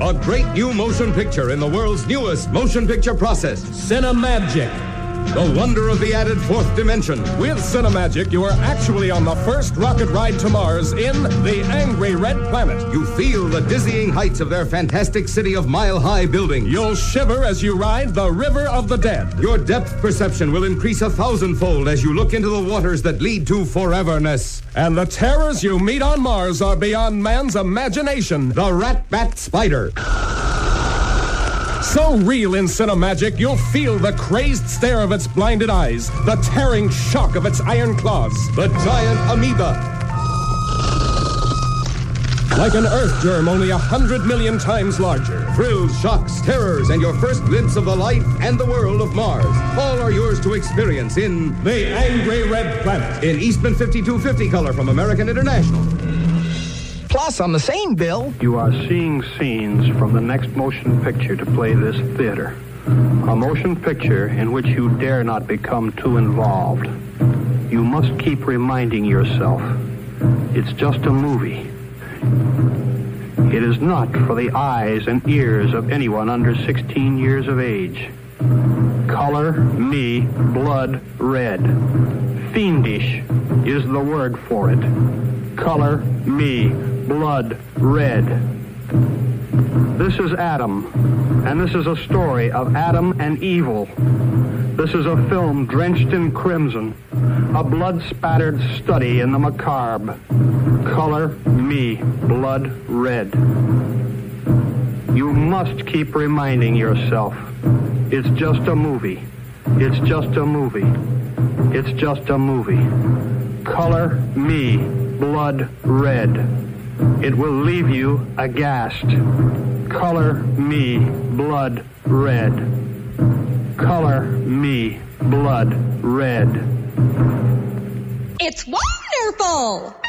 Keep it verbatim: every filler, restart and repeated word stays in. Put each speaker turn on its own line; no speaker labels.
A great new motion picture in the world's newest motion picture process.
Cinemagic.
The wonder of the added fourth dimension.
With Cinemagic, you are actually on the first rocket ride to Mars in the Angry Red Planet.
You feel the dizzying heights of their fantastic city of mile-high buildings.
You'll shiver as you ride the River of the Dead.
Your depth perception will increase a thousandfold as you look into the waters that lead to foreverness.
And the terrors you meet on Mars are beyond man's imagination.
The Rat-Bat Spider.
So real in Cinemagic, you'll feel the crazed stare of its blinded eyes, the tearing shock of its iron claws.
The giant amoeba.
Like an earth germ, only a hundred million times larger.
Thrills, shocks, terrors, and your first glimpse of the life and the world of Mars. All are yours to experience in
The Angry Red Planet.
In Eastman fifty-two fifty color from American International.
Plus, on the same bill,
you are seeing scenes from the next motion picture to play this theater. A motion picture in which you dare not become too involved. You must keep reminding yourself, it's just a movie. It is not for the eyes and ears of anyone under sixteen years of age. Color me blood red. Fiendish is the word for it. Color me blood red. This is Adam, and this is a story of Adam and evil. This is a film drenched in crimson, a blood-spattered study in the macabre. Color me blood red. You must keep reminding yourself, it's just a movie. It's just a movie. It's just a movie. Color me blood red. It will leave you aghast. Color me blood red. Color me blood red.
It's wonderful!